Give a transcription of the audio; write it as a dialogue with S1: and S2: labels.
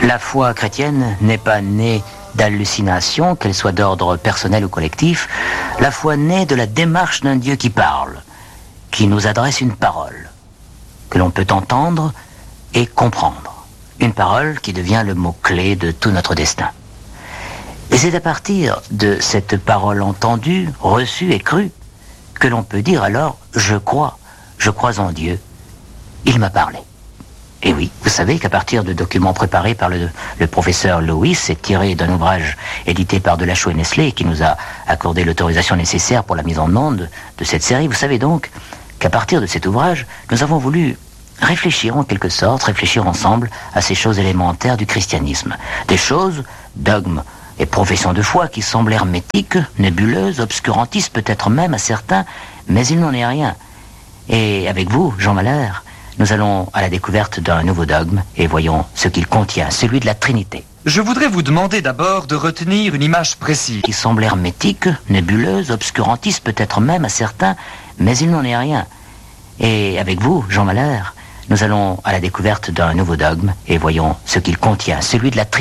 S1: La foi chrétienne n'est pas née d'hallucinations, qu'elles soient d'ordre personnel ou collectif. La foi naît de la démarche d'un Dieu qui parle, qui nous adresse une parole, que l'on peut entendre et comprendre. Une parole qui devient le mot-clé de tout notre destin. Et c'est à partir de cette parole entendue, reçue et crue, que l'on peut dire alors « je crois en Dieu, il m'a parlé ». Et oui, vous savez qu'à partir de documents préparés par le professeur Lewis, c'est tiré d'un ouvrage édité par Delachaux et Nestlé qui nous a accordé l'autorisation nécessaire pour la mise en onde de cette série. Vous savez donc qu'à partir de cet ouvrage, nous avons voulu réfléchir en quelque sorte, réfléchir ensemble à ces choses élémentaires du christianisme. Des choses, dogmes et professions de foi qui semblent hermétiques, nébuleuses, obscurantistes peut-être même à certains, mais il n'en est rien. Et avec vous, Jean Malher, nous allons à la découverte d'un nouveau dogme et voyons ce qu'il contient, celui de la Trinité.
S2: Je voudrais vous demander d'abord de retenir une image précise.
S1: Qui semble hermétique, nébuleuse, obscurantiste peut-être même à certains, mais il n'en est rien. Et avec vous, Jean Malher, nous allons à la découverte d'un nouveau dogme et voyons ce qu'il contient, celui de la Trinité.